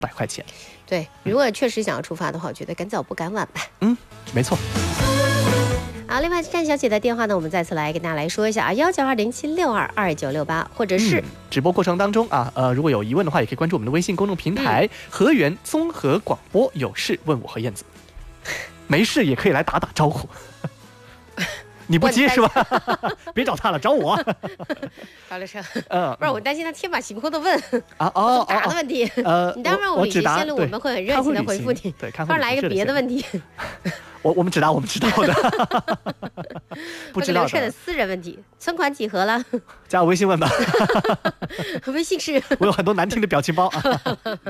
块钱。 对，如果确实想要出发的话，我觉得赶早不赶晚吧。 没错。 好，另外单小姐的电话呢，我们再次来跟大家来说一下啊，19207622968，或者是直播过程当中啊，如果有疑问的话，也可以关注我们的微信公众平台河源综合广播，有事问我和燕子，没事也可以来打打招呼。你不接是吧？别找他了，找我。 好了，不是我担心他天马行空的问答的问题。你当然我们语线路我们会很热情的回复你。 对，看突然来一个别的问题。 我们只答我们知道的，不知道的。刘彻的私人问题，存款几何了？ 加我微信问吧。 微信是。 我有很多难听的表情包。